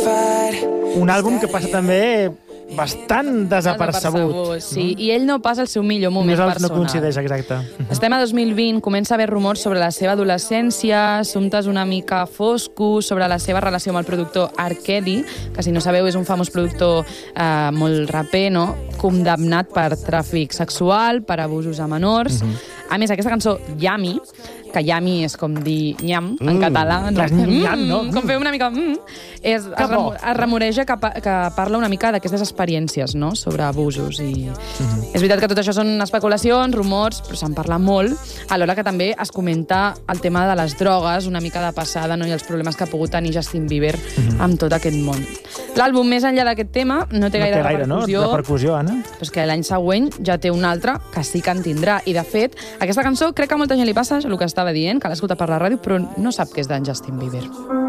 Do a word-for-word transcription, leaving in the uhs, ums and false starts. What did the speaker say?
Un àlbum que passa també bastant desapercebut. Sí, i ell no passa el seu millor moment personal. No coincideix, exacte. Estem a dos mil vint, comença a haver rumors sobre la seva adolescència, assumptes una mica foscos, sobre la seva relació amb el productor R. Kelly, que si no sabeu és un famós productor eh, molt raper, no? Condemnat per tràfic sexual, per abusos a menors. Mm-hmm. A més, aquesta cançó, Yummy, que yummy és com dir nyam, mm, en català. No? Nyam, no? Mm, com fer una mica... Mm, és, es, rem, es remoreja que, que parla una mica d'aquestes experiències, no?, sobre abusos. I mm-hmm. És veritat que tot això són especulacions, rumors, però se'n parla molt, alhora que també es comenta el tema de les drogues, una mica de passada, no?, i els problemes que ha pogut tenir Justin Bieber mm-hmm. amb tot aquest món. L'àlbum, més enllà d'aquest tema, no té gaire, no té gaire repercussió. No? Repercussió, Anna. Però és que l'any següent ja té un altre que sí que en tindrà. I, de fet, aquesta cançó crec que a molta gent li passa el que estava dient, que l'ha escoltat per la ràdio, però no sap que és d'en Justin Bieber.